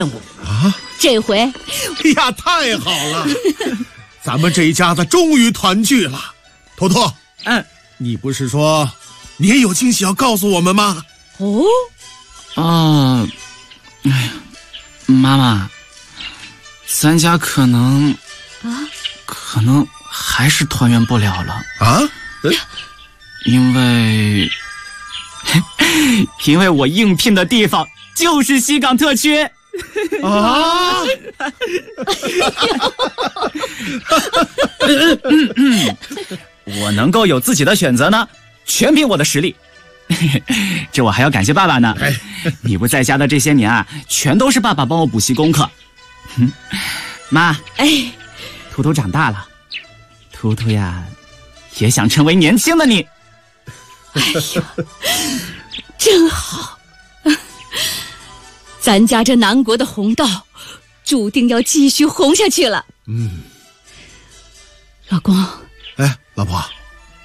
啊！ 这回， 哎呀，太好了！咱们这一家子终于团聚了。图图，你不是说你也有惊喜要告诉我们吗？ 哎呀，妈妈，咱家可能还是团圆不了了啊？ 因为我应聘的地方就是西港特区。 啊！ 我能够有自己的选择呢，全凭我的实力。这我还要感谢爸爸呢。你不在家的这些年啊，全都是爸爸帮我补习功课。妈，图图长大了，图图呀，也想成为年轻的你。 哎呦，真好！咱家这南国的红道，注定要继续红下去了。 嗯， 老公， 老婆。